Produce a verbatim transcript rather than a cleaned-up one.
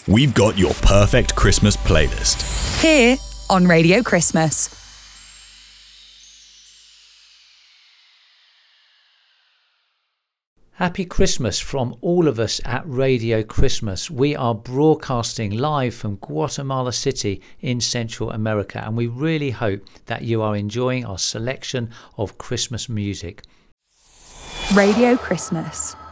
We've got your perfect Christmas playlist. Here on Radio Christmas. Happy Christmas from all of us at Radio Christmas. We are broadcasting live from Guatemala City in Central America, and we really hope that you are enjoying our selection of Christmas music. Radio Christmas.